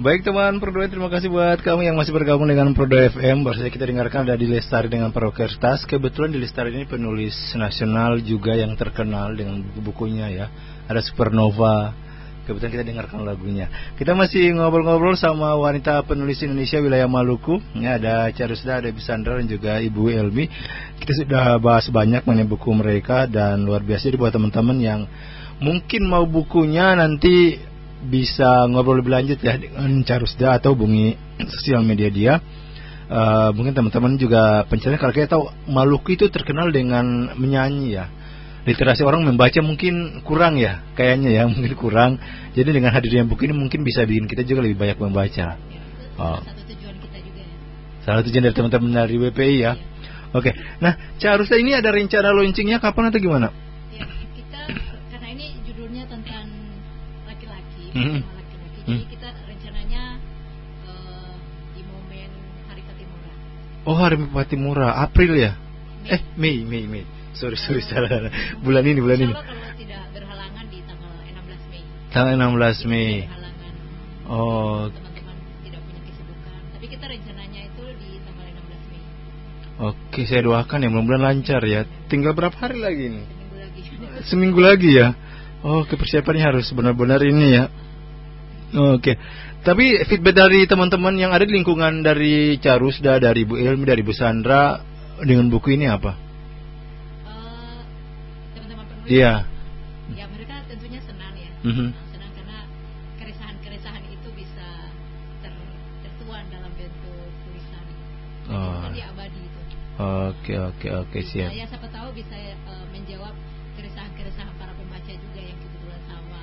Baik teman Pro2, terima kasih buat kamu yang masih bergabung dengan Pro2 FM. Baru saja kita dengarkan ada di Lestari dengan Perahu Kertas. Kebetulan di Lestari ini penulis nasional juga yang terkenal dengan buku-bukunya ya. Ada Supernova. Kebetulan kita dengarkan lagunya. Kita masih ngobrol-ngobrol sama wanita penulis Indonesia wilayah Maluku. Ya, ada Charusda, ada Ibu Sandra dan juga Ibu Elmi. Kita sudah bahas banyak mengenai buku mereka dan luar biasa. Jadi buat teman-teman yang mungkin mau bukunya nanti bisa ngobrol lebih lanjut ya dengan Charusda atau hubungi sosial media dia. Mungkin teman-teman juga pencarian kalau kita tahu Maluku itu terkenal dengan menyanyi ya. Literasi orang membaca mungkin kurang ya, kayaknya ya mungkin kurang. Jadi dengan hadirnya buku ini mungkin bisa bikin kita juga lebih banyak membaca. Salah satu tujuan kita juga ya. Salah tujuan dari teman-teman dari WPI ya. Oke. Nah, Charusda ini ada rencana launchingnya kapan atau gimana? Ya, kita karena ini judulnya tentang laki-laki, laki-laki. Jadi kita rencananya di momen Hari Patimura. Oh, Hari Patimura, April ya? Mei. Sorry, salah. Bulan ini. Insya Allah kalau tidak berhalangan di tanggal 16 Mei. Tanggal 16 Mei. Berhalangan. Oh. Teman-teman tidak punya kesibukan. Tapi kita rencananya itu di tanggal 16 Mei. Oke, saya doakan ya mudah-mudahan lancar ya. Tinggal berapa hari lagi nih? Seminggu lagi. Seminggu lagi ya. Oh, persiapannya harus benar-benar ini ya. Oke. Tapi feedback dari teman-teman yang ada di lingkungan dari Charusda, dari Bu Ilmi, dari Bu Sandra dengan buku ini apa? Teman-teman penulis. Iya. Ya mereka tentunya senang ya. Senang karena keresahan itu bisa tertuang dalam bentuk tulisan. Kan dia abadi itu. Oke, siap. Ya siapa tahu bisa menjawab keresahan para pembaca juga yang kebetulan sama.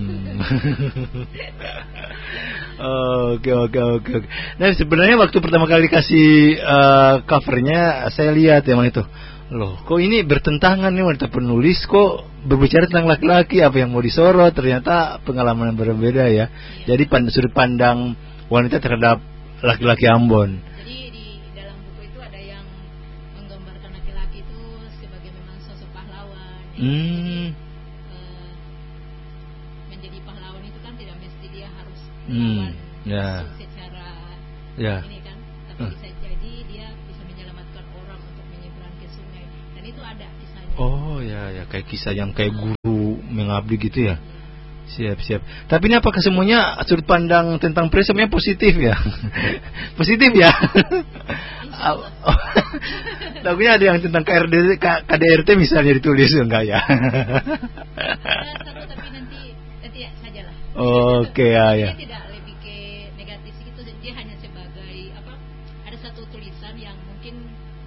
Oke. Nah sebenarnya waktu pertama kali dikasih covernya saya lihat yang mana itu. Loh, kok ini bertentangan nih wanita penulis kok berbicara tentang laki-laki, apa yang mau disorot? Ternyata pengalaman yang berbeda ya. Jadi sudut pandang wanita terhadap laki-laki Ambon. Jadi di dalam buku itu ada yang menggambarkan laki-laki itu sebagai memang sosok pahlawan. Jadi, menjadi pahlawan itu kan tidak mesti dia harus melawan musuh secara ini kan, tapi bisa jadi dia bisa menyelamatkan orang untuk menyeberang ke sungai, dan itu ada kisahnya. Oh ya, kayak kisah yang kayak guru mengabdi gitu ya. Siap. Tapi ini apakah semuanya sudut pandang tentang pria semuanya positif ya? Positif ya? Lagunya ada yang tentang KDRT misalnya ditulis enggak ya? Satu tapi nanti sajalah. Oke ya. Dia tidak lebih ke negatif itu, dia hanya sebagai apa? Ada satu tulisan yang mungkin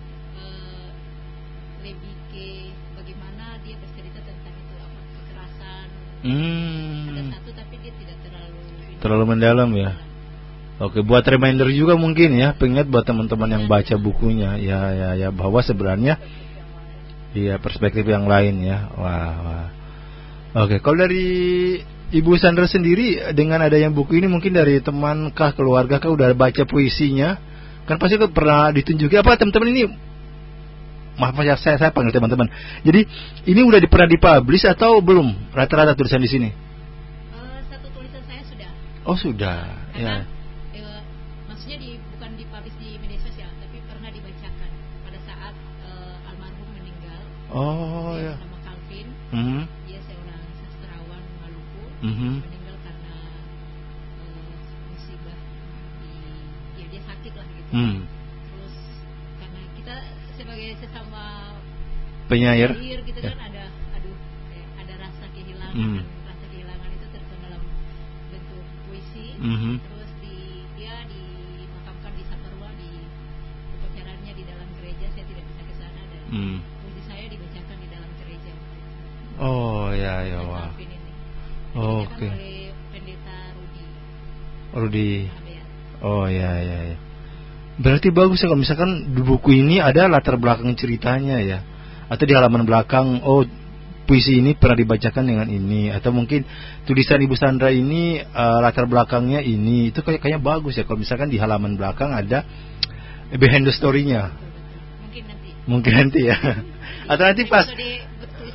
lebih ke bagaimana dia bercerita tentang itu apa kekerasan. Ada satu tapi dia tidak terlalu mendalam ya. Oke, buat reminder juga mungkin ya, pengingat buat teman-teman yang baca bukunya ya bahwa sebenarnya iya perspektif yang lain ya. Wah. Oke, kalau dari Ibu Sandra sendiri dengan adanya buku ini mungkin dari teman kah, keluarga kah udah baca puisinya? Kan pasti tuh pernah ditunjuki apa teman-teman ini? Maaf ya, saya panggil teman-teman. Jadi ini udah pernah dipublish atau belum? Rata-rata tulisan di sini? Satu tulisan saya sudah. Oh sudah. Karena, maksudnya bukan dipublish di media sosial, tapi pernah dibacakan pada saat almarhum meninggal. Dia nama Calvin. Dia seorang sastrawan Maluku. Meninggal karena musibah dia sakit lah gitu. Terus karena kita sebagai sesama penyair gitu kan ada rasa kehilangan. Rasa kehilangan itu tertuang dalam bentuk puisi. Terus dia dimakamkan di Saparua, di upacaranya di dalam gereja. Saya tidak bisa ke sana dan puisi saya dibacakan di dalam gereja. Oh ya wah. Oke. Oleh pendeta Rudi. Oh ya. Berarti bagus ya kalau misalkan di buku ini ada latar belakang ceritanya ya. Atau di halaman belakang puisi ini pernah dibacakan dengan ini, atau mungkin tulisan Ibu Sandra ini latar belakangnya ini. Itu kayaknya bagus ya kalau misalkan di halaman belakang ada behind the story-nya. Mungkin nanti ya. Atau nanti pas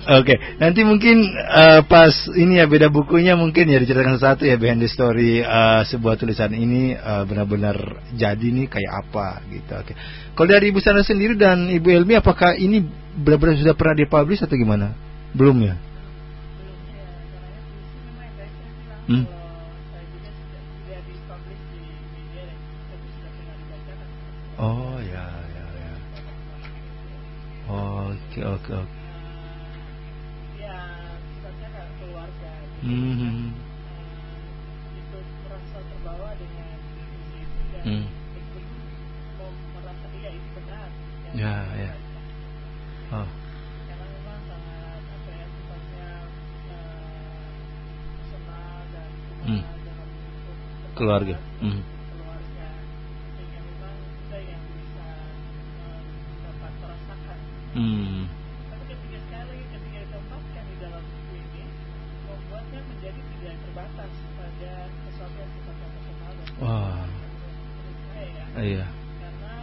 Oke, nanti mungkin pas ini ya beda bukunya mungkin ya diceritakan satu ya behind the story sebuah tulisan ini benar-benar jadi nih kayak apa gitu. Oke. Kalau dari Ibu Sandra sendiri dan Ibu Elmi, apakah ini benar-benar sudah pernah dipublish atau gimana? Belum ya? Hmm? Oh ya ya ya. Oke oke oke. Ya sifatnya kayak keluarga gitu. Itu merasa terbawa dengan visi itu dan betul mau merasa iya itu benar ya ya. Oh. Karena memang sangat apa ya sifatnya personal dan hubungan dalam keluarga. Keluarga sehingga memang kita yang bisa dapat merasakan. Tapi ketika ditempatkan di dalam buku ini membuatnya menjadi tidak terbatas pada sesuatu yang sifatnya personal dan menurut saya ya. Iya. Karena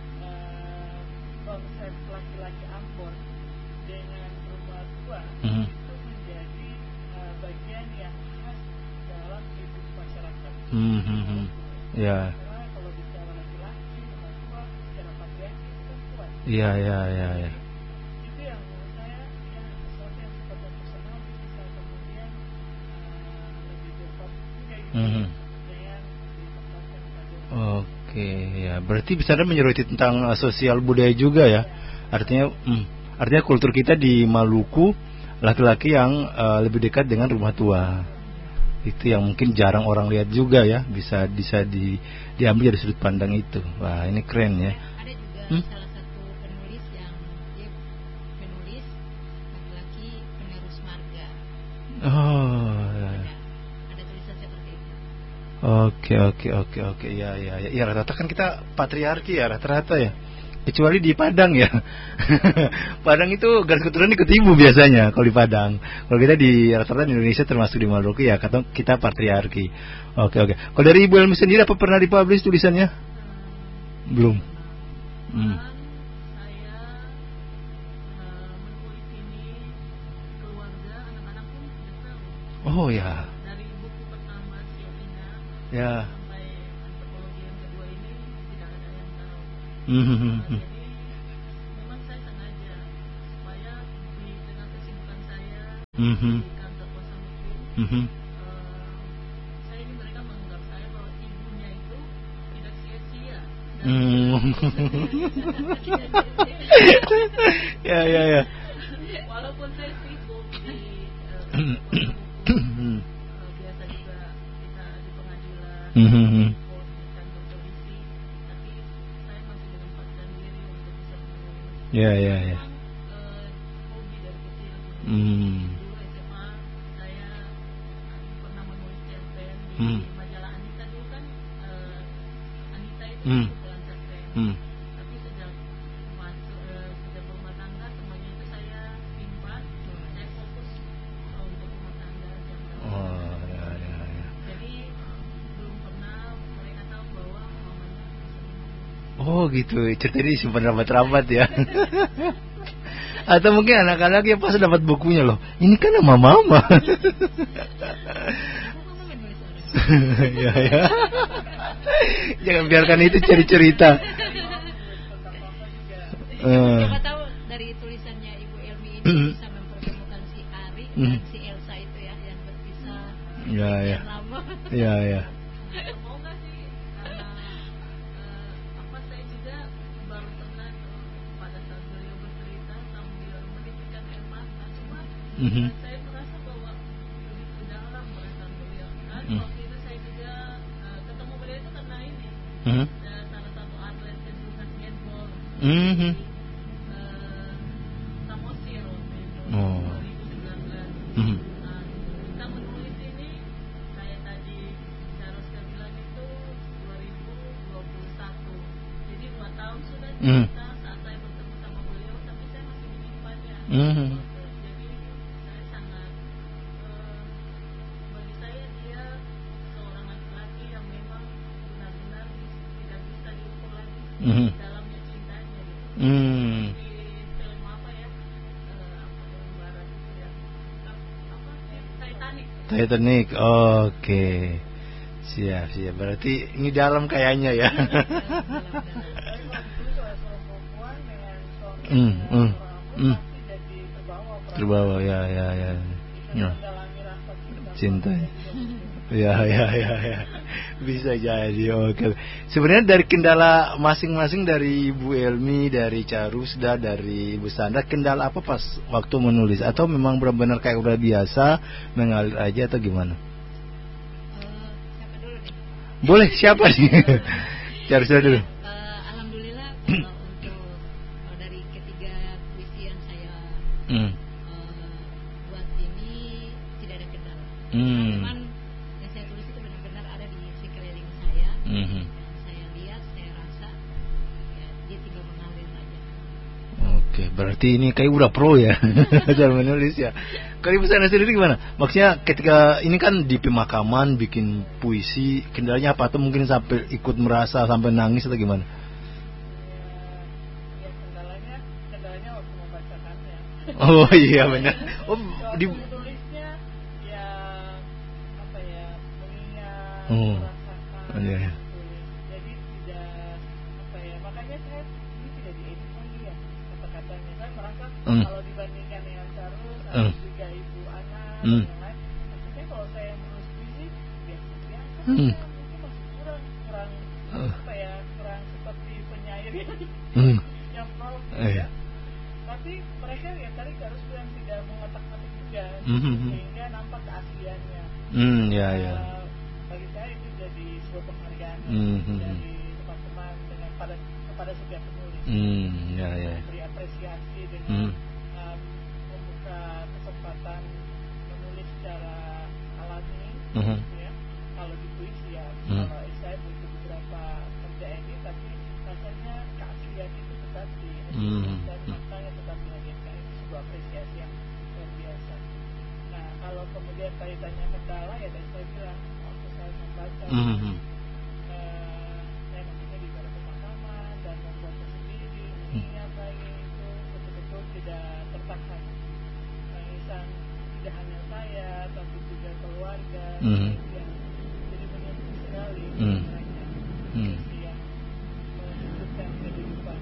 konsep laki-laki Ambon dengan rumah tua itu menjadi bagian yang khas dalam hidup masyarakat. Ya. Karena kalau bicara laki-laki rumah tua secara patriarki itu kan kuat. Iya ya ya ya. Itu yang menurut saya ya sesuatu yang sifatnya personal bisa kemudian lebih dekat juga dengan ditempatkan pada. Oke ya, berarti bisa menyoroti tentang sosial budaya juga ya. Artinya kultur kita di Maluku laki-laki yang lebih dekat dengan rumah tua. Itu yang mungkin jarang orang lihat juga ya, bisa diambil dari sudut pandang itu. Wah, ini keren ya. Ada juga salah satu penulis yang dia penulis laki-laki penerus marga. Oh. Ada tulisan seperti itu. Oke. Ya rata-rata kan kita patriarki ya rata-rata ya. Kecuali di Padang ya. Padang itu garis keturunan ikut ibu biasanya kalau di Padang. Kalau kita di rata-rata di Indonesia termasuk di Maluku ya kata kita patriarki. Oke. Kalau dari Ibu Elmi sendiri apa pernah dipublish tulisannya? Belum. Saya menulis ini keluarga, anak-anak pun sudah tahu. Oh ya. Dari buku pertama Siolina Ya. sampai antropologi yang kedua ini tidak ada yang tahu. Jadi memang saya sengaja supaya di tengah kesibukan saya di kantor kuasa hukum, saya ini mereka menganggap saya bahwa ibunya itu tidak sia-sia. Ya. Walaupun saya sibuk di kantor kuasa hukum, biasa juga kita di pengadilan, di kantor polisi, tapi saya masih menyempatkan diri untuk bisa menulis. Ya. Hobi dari kecil. Dulu SMA saya pernah menulis cerpen di majalah Anita dulu kan. Anita itu kumpulan cerpen. Tapi sejak berumah tangga semuanya itu saya simpan. Saya fokus untuk rumah tangga aja. Ya. Jadi belum pernah mereka tahu bahwa mamanya bisa menulis. Oh gitu, cerita ini simpan rapat-rapat ya. Atau mungkin anak-anak ya pas dapat bukunya loh, ini kan nama mama. Ya. Jangan biarkan itu cerita. Siapa tahu dari tulisannya Ibu Elmi ini bisa mempertemukan si Ari dan si Elsa itu ya yang berpisah Ya. lama. Ya. Mau nggak sih karena saya juga baru pernah pada saat beliau bercerita sambil menitikkan air mata, cuma saya merasa bahwa begitu dalam perasaan beliau kan. Waktu itu saya juga ketemu beliau itu karena ini salah satu atlet kejuaraan handball Samosir waktu itu 2019. Kita menulis ini saya tadi Caroska bilang itu 2021, jadi 2 tahun sudah kita saat saya bertemu sama beliau, tapi saya masih menyimpannya. Jadi saya sangat bagi saya dia seorang laki-laki yang memang benar-benar tidak bisa diukur lagi dalamnya cintanya gitu. Di film apa ya, apa yang barat Elektronik. Oke. Siap. Berarti ini dalam kayaknya ya. Terbawa ya. Cinta. Ya. Bisa jadi. Oke. Sebenarnya dari kendala masing-masing, dari Ibu Elmi, dari Carusda, dari Ibu Sandra, kendala apa pas waktu menulis? Atau memang benar-benar kayak udah biasa mengalir aja atau gimana? Siapa dulu nih? Boleh, siapa nih? Carusda dulu. Alhamdulillah untuk dari ketiga puisi yang saya buat ini tidak ada kendala. Cuman yang saya tulis itu benar-benar ada di sekeliling saya. Yang saya lihat, saya rasa, ya, dia tinggal mengalir aja. Oke, berarti ini kayak udah pro ya dalam menulis ya. Kalau Ibu Sandra sendiri gimana? Maksudnya ketika ini kan di pemakaman bikin puisi, kendalanya apa? Atau mungkin sampai ikut merasa sampai nangis atau gimana? Ya kendalanya waktu membacakannya. Oh iya benar. Oh di tulisnya ya apa ya, mengingat, merasakan. Iya. Tulis. Jadi tidak apa ya, makanya saya ini tidak diedit lagi ya kata-katanya. Saya merasa kalau dibandingkan dengan Carus atau juga Ibu Ana dan yang lain, maksudnya kalau saya menulis puisi biasa-biasa, mungkin masih kurang apa ya, kurang seperti penyair yang pro ya. Tapi mereka ya tadi Carus bilang tidak mengotak-atik juga, sehingga nampak keasliannya. Ya. Bagi saya itu jadi sebuah penghargaan dari teman-teman dengan kepada setiap penulis. Ya. Beri apresiasi dengan membuka kesempatan menulis secara alami, ya. Kalau di puisi ya, kalau saya butuh beberapa kerja edit, tapi rasanya keaslian itu tetap di dan maknanya tetap dihadirkan. Itu sebuah apresiasi yang luar biasa. Nah, kalau kemudian kaitannya kendala ya tadi saya bilang waktu saya membaca, saya maksudnya di dalam pemakaman dan membuatnya sendiri, mengingat lagi itu betul-betul tidak tertahan. Tangisan tidak hanya saya, tapi juga keluarga, yang jadi menyentuh sekali mereka, yang menghidupkan kehidupan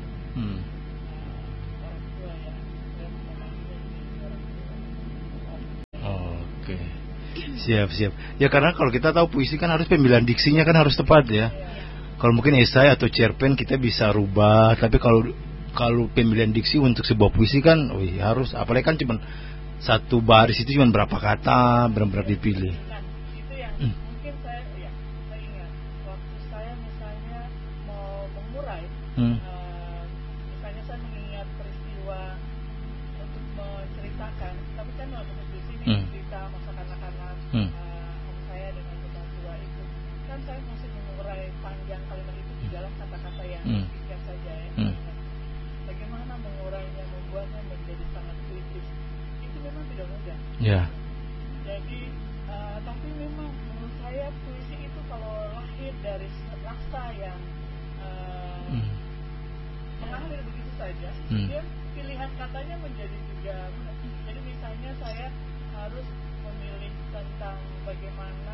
orang tua yang memang menjadi orang tua. Oke. Siap. Ya karena kalau kita tahu puisi kan harus pemilihan diksinya kan harus tepat ya. Kalau mungkin esai atau cerpen kita bisa rubah, tapi kalau pemilihan diksi untuk sebuah puisi kan harus, apalagi kan cuma satu baris itu cuma berapa kata, benar-benar dipilih. Nah, itu yang mungkin saya ingat waktu saya misalnya mau mengurai, misalnya saya mengingat peristiwa untuk menceritakan, tapi kan waktu puisi ini cerita masa kanak-kanak om saya dengan teman tua itu, kan saya mesti mengurai panjang kalimat itu di dalam kata-kata yang singkat saja ya. Bagaimana mengurainya, membuatnya menjadi sangat kritis, itu memang tidak mudah. Ya. Jadi tapi memang menurut saya puisi itu kalau lahir dari rasa yang mengalir begitu saja, dia pilihan katanya menjadi juga mudah. Jadi misalnya saya harus memilih tentang bagaimana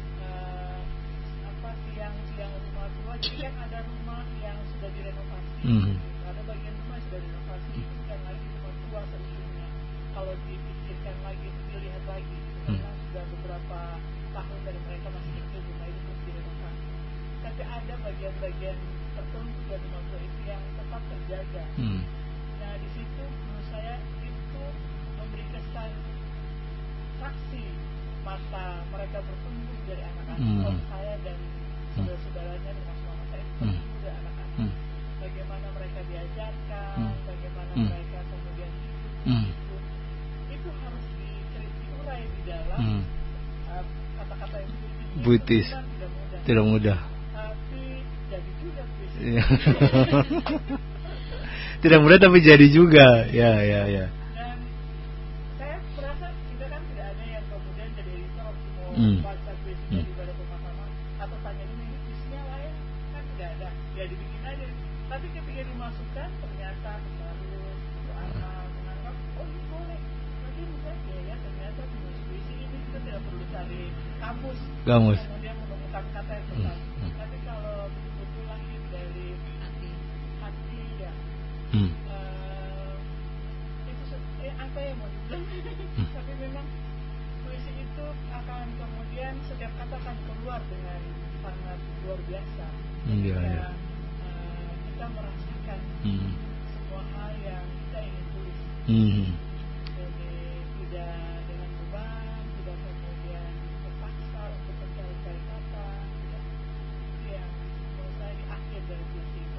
siang rumah tua. Jadi kan ada rumah yang sudah direnovasi, ada bagian rumah yang sudah direnovasi, itu bukan lagi rumah tua seutuhnya. Kalau dipikirkan lagi, dilihat lagi, karena sudah beberapa tahun dari mereka masih kecil, rumah itu terus direnovasi. Tapi ada bagian-bagian tertentu dari rumah tua itu yang tetap terjaga. Nah di situ menurut saya itu memberi kesan saksi mata mereka bertumbuh dari anak-anak. Saya dan saudara-saudaranya termasuk mama saya bertumbuh dari anak-anak. Bagaimana mereka diajarkan, bagaimana mereka kemudian hidup, itu harus diurai di dalam kata-kata yang puitis. Tidak mudah. Tapi jadi juga puisi. Tidak mudah tapi jadi juga. Ya. Dan saya merasa kita kan tidak ada yang kemudian jadi editor waktu mau baca puisi di pada pemakaman atau tanya dulu ini puisinya layak, kan tidak ada. Ya dibikin aja. Tapi ketika dimasukkan ternyata harus menganggap oh ini boleh. Jadi misalnya ya ternyata menulis puisi ini kita tidak perlu cari Gamus. Kemudian menemukan kata yang tepat. Tapi kalau buku lahir dari hati ya, itu apa ya mau dibilang? Tapi memang puisi itu akan kemudian setiap kata akan keluar dengan sangat luar biasa. Iya. Kita merasakan semua hal yang kita ingin tulis. Jadi tidak dengan beban, tidak kemudian terpaksa untuk mencari-cari kata. Itu yang menurut saya di akhir dari puisi itu.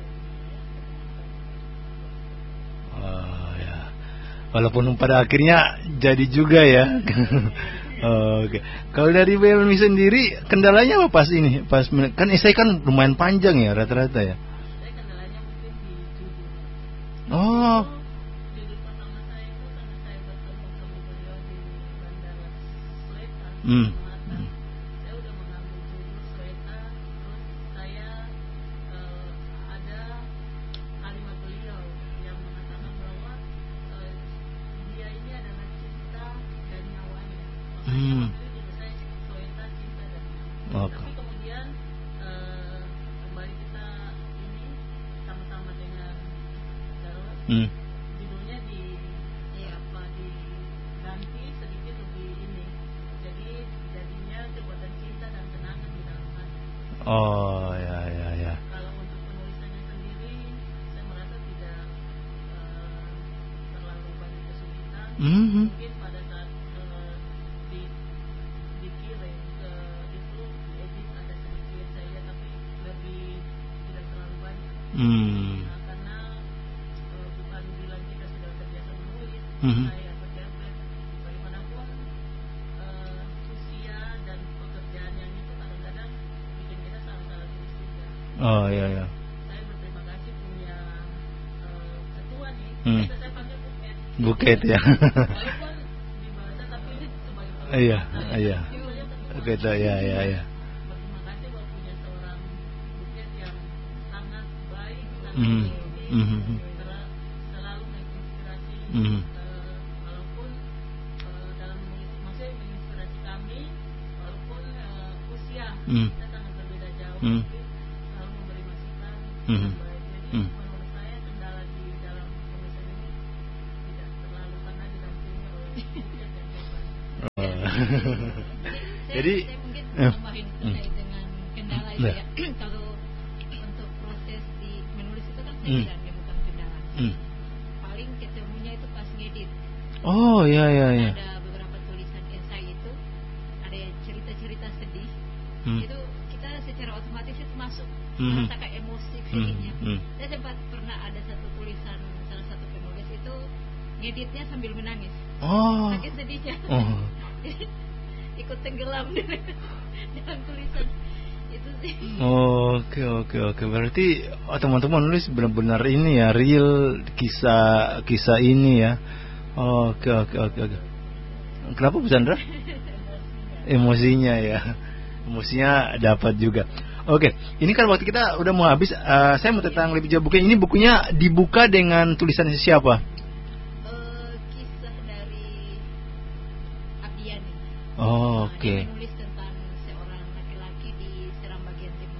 Oh ya. Walaupun pada akhirnya jadi juga ya. Oke. Kalau dari BMI sendiri kendalanya apa pas ini? Pas kan esai kan lumayan panjang ya rata-rata ya. Saya kendalanya mungkin di judul. Oh. Judul pertama saya itu karena saya bertemu sama beliau di Bandara Sweta. Saya udah mengambil judul Sweta, terus saya ada kalimat beliau yang mengatakan bahwa dia ini adalah cinta dan nyawanya. Makanya judul saya Sweta, cinta dan nyawa. Tapi kemudian kembali kita ini sama-sama dengan Charles, judulnya diganti sedikit lebih ini. Jadi jadinya kekuatan cinta dan kenangan di dalam hati. Oh ya. Kalau untuk penulisannya sendiri, saya merasa tidak terlalu banyak kesulitan. Mungkin pada saat dikirim ke itu edit ada sedikit saya, tapi lebih tidak terlalu banyak. Karena bukan bilang kita sudah terbiasa menulis, saya berjasa bagaimanapun usia dan pekerjaan yang itu kadang-kadang bikin kita salah-salah tulis juga. Oh ya. Saya berterima kasih punya ketua nih. Biasa saya panggil Buket ya. walaupun di bahasa tapi sebagai Iya. Gitu ya. Berterima kasih bahwa punya seorang Buket yang sangat baik, selalu menginspirasi. Walaupun dalam menulis, maksudnya menginspirasi kami, walaupun usia kita sangat berbeda jauh, tapi selalu memberi masukan yang baik. Jadi menurut saya kendala di dalam penulisan ini tidak terlalu karena didampingi oleh Buket yang hebat. Jadi saya mungkin tambahin terkait dengan kendala itu ya. Kalau untuk proses di menulis itu kan saya tidak menemukan kendala. Paling ketemunya itu pas ngedit. Oh ya. Ada beberapa tulisan esai itu ada cerita-cerita sedih. Itu kita secara otomatis itu masuk merasakan emosi feelingnya. Saya sempat pernah ada satu tulisan salah satu penulis itu ngeditnya sambil menangis. Saking sedihnya. Ikut tenggelam dalam tulisan itu sih. Oke. Berarti teman-teman nulis benar-benar ini ya, real kisah ini ya. Oke. Kenapa Bu Sandra? Emosinya ya. Emosinya dapat juga. Oke, ini kan waktu kita udah mau habis. Saya mau tentang lebih jauh buku. Ini bukunya dibuka dengan tulisan siapa? Kisah dari Abdiani. Oke. Dia menulis tentang seorang laki-laki di Seram bagian timur.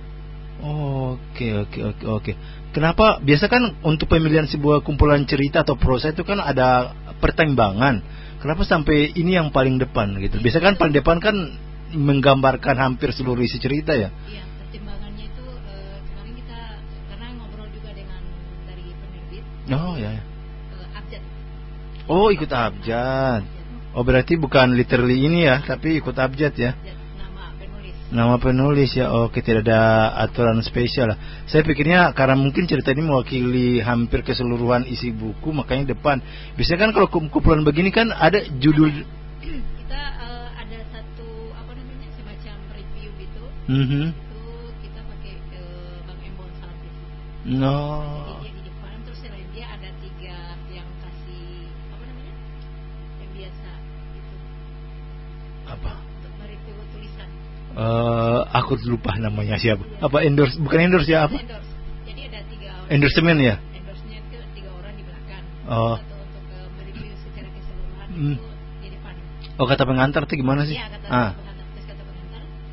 Oke. Kenapa? Biasa kan untuk pemilihan sebuah kumpulan cerita atau prosa itu kan ada pertimbangan. Kenapa sampai ini yang paling depan gitu? Biasa kan paling depan kan menggambarkan hampir seluruh isi cerita ya. Iya, pertimbangannya itu kemarin kita karena ngobrol juga dengan dari penerbit. Oh ya. Abjad. Oh, ikut abjad. Oh, berarti bukan literally ini ya, tapi ikut abjad ya. Nama penulis ya. Oke, tidak ada aturan spesial lah. Saya pikirnya karena mungkin cerita ini mewakili hampir keseluruhan isi buku, makanya depan. Biasanya kan kalau kumpulan begini kan ada judul. Kita ada satu semacam review gitu. Itu kita pakai Bang Embon Salati. No. Jadi dia di depan, terus selain dia ada 3 yang kasih yang biasa itu. Apa? Untuk mereview tulisan. Aku lupa namanya siapa. Apa endorse? Bukan endorse ya apa? Endorse. Jadi ada 3 orang. Endorsement ya? Endorsement itu 3 orang di belakang. Oh. Atau untuk mereview secara keseluruhan itu di depan. Oh, kata pengantar itu gimana sih? Iya, kata pengantar. Terus kata pengantar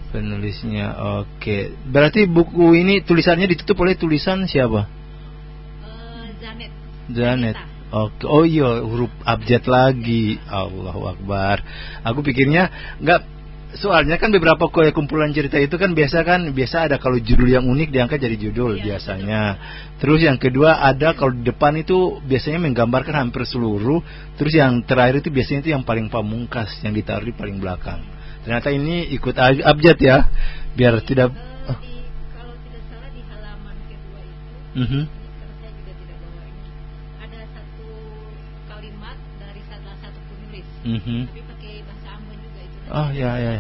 Penulisnya, oke. Berarti buku ini tulisannya ditutup oleh tulisan siapa? Janet. Janet. Oke. Oh iya, huruf abjad lagi. Allahu Akbar. Aku pikirnya enggak. Soalnya kan beberapa kumpulan cerita itu kan biasa ada kalau judul yang unik diangkat jadi judul biasanya. Terus yang kedua ada kalau di depan itu biasanya menggambarkan hampir seluruh. Terus yang terakhir itu biasanya itu yang paling pamungkas yang ditaruh di paling belakang. Ternyata ini ikut abjad ya, biar tidak. Kalau tidak salah di halaman kedua itu, karena saya juga tidak bawa ini, ada satu kalimat dari salah satu penulis, tapi pakai bahasa Ambon juga itu. Oh ya. Ya,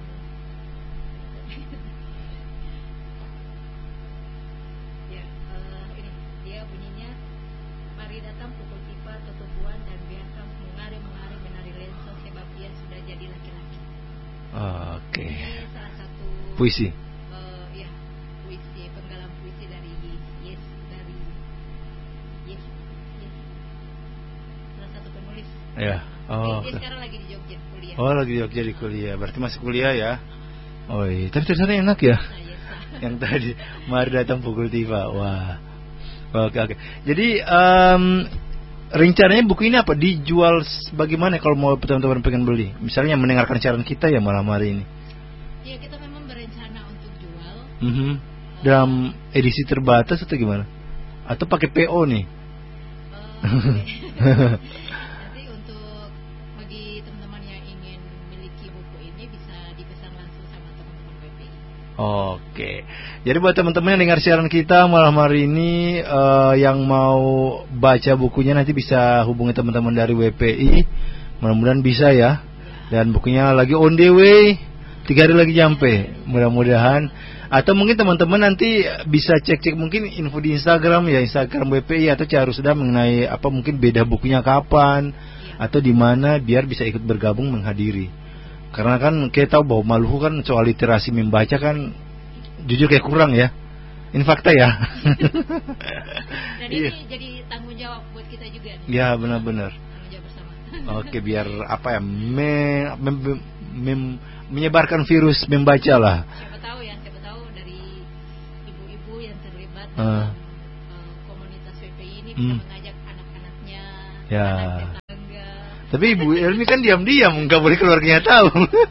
ini dia bunyinya, mari datang pukul tiba tutupuan dan biarkan mengari menari lenso sebab ia sudah jadi laki-laki. Oke. Ini salah satu Puisi. Ya, puisi, penggalan puisi dari Yes, salah satu penulis. Ya. Oh. Dia sekarang lagi di Jogja kuliah. Oh, lagi di Jogja di kuliah. Berarti masih kuliah ya? Oh iya. Tapi tulisannya enak ya? Yang tadi mari datang pukul tiba. Wah. Oke. Jadi rencananya buku ini apa? Dijual bagaimana kalau mau teman-teman pengen beli? Misalnya mendengarkan siaran kita ya malam hari ini. Ya, kita memang berencana untuk jual. Dalam edisi terbatas atau gimana? Atau pakai PO nih? Nanti untuk bagi teman-teman yang ingin memiliki buku ini bisa dipesan langsung sama teman-teman WPI. Oke. Jadi buat teman-teman yang dengar siaran kita malam hari ini yang mau baca bukunya nanti bisa hubungi teman-teman dari WPI. Mudah-mudahan bisa ya. Dan bukunya lagi on the way, 3 hari lagi nyampe. Mudah-mudahan. Atau mungkin teman-teman nanti bisa cek-cek mungkin info di Instagram ya, Instagram WPI atau Carusda mengenai apa mungkin beda bukunya kapan atau di mana biar bisa ikut bergabung menghadiri. Karena kan kita tahu bahwa Maluku kan soal literasi membaca kan jujur kayak kurang ya. Ini fakta ya. Dan ini jadi tanggung jawab buat kita juga nih. Ya, benar-benar. Tanggung jawab bersama. Oke, biar apa ya? Menyebarkan virus membaca lah. Siapa tahu dari ibu-ibu yang terlibat dalam komunitas WPI ini bisa mengajak anak-anaknya, ya. anak tetangga. Tapi Ibu Elmi kan diam-diam, nggak boleh keluarganya tahu.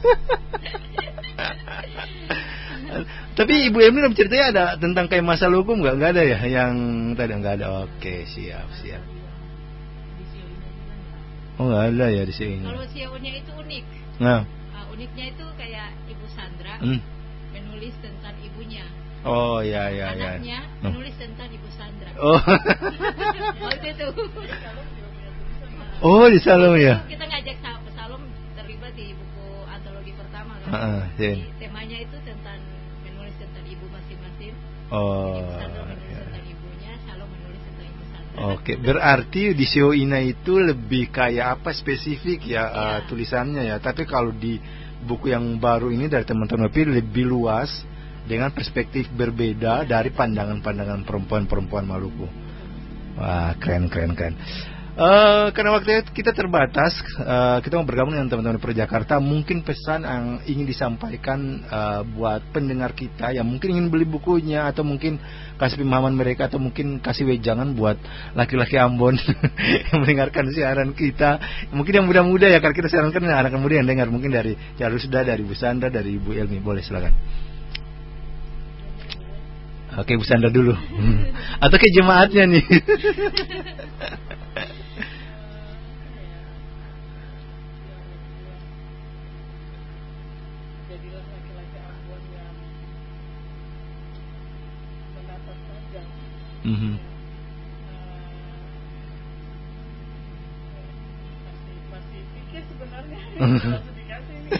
Tapi Ibu Elmi dalam ceritanya ada tentang kayak masalah hukum nggak ada ya? Yang tadi nggak ada. Oke, siap. Oh, nggak ada ya di sini. Kalau Sionya itu unik. Nah, uniknya itu kayak Ibu Sandra menulis tentang ibunya. Oh ya. Anaknya menulis tentang Ibu Sandra. Oh. Waktu itu. Oh, di Salom ya. Kita ngajak Salom terlibat di buku antologi pertama kan. Jadi, temanya itu tentang menulis tentang ibu masing-masing. Oh. Ibu Sandra menulis tentang ibunya, Salom menulis tentang Ibu Sandra. Oke, berarti di Sio Ina itu lebih kayak apa spesifik ya tulisannya ya. Tapi kalau di buku yang baru ini dari teman-teman lebih luas dengan perspektif berbeda dari pandangan-pandangan perempuan-perempuan Maluku. Wah, keren. Karena waktu kita terbatas, kita mau bergabung dengan teman-teman di Jakarta. Mungkin pesan yang ingin disampaikan buat pendengar kita yang mungkin ingin beli bukunya atau mungkin kasih pemahaman mereka atau mungkin kasih wejangan buat laki-laki Ambon yang mendengarkan siaran kita. Mungkin yang muda-muda ya, karena kita siarankan anak muda yang dengar, mungkin dari Carusda, dari Bu Sandra, dari Ibu Elmi. Boleh silakan. Oke, Bu Sandra dulu. Atau ke jemaatnya nih. Jadilah laki-laki Ambon yang menatap panjang. Masih pikir sebenarnya. Langsung dikasih nih.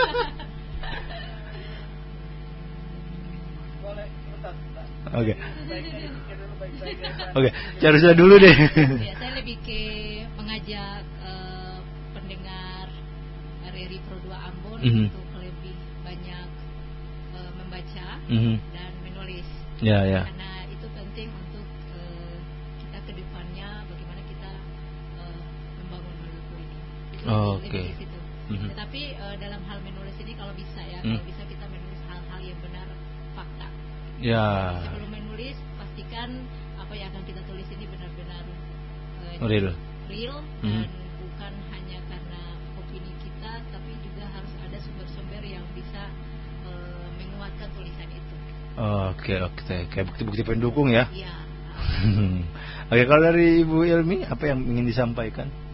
Boleh, bentar. Oke. Baiknya dipikir dulu baik-baik ya. Oke, Carusda dulu deh. Ya, saya lebih ke mengajak pendengar RRI Pro 2 Ambon untuk lebih banyak membaca dan menulis. Ya. Karena itu penting untuk kita ke depannya bagaimana kita membangun Maluku ini. Itu lebih di situ. Tetapi dalam hal menulis ini kalau bisa ya, kalau bisa kita menulis hal-hal yang benar, fakta. Ya. Sebelum menulis pastikan apa yang akan kita tulis ini benar-benar real dan bukan hanya karena opini kita, tapi juga harus ada sumber-sumber yang bisa menguatkan tulisan itu. Oke, kayak bukti-bukti pendukung ya. Iya. Oke, kalau dari Ibu Ilmi apa yang ingin disampaikan?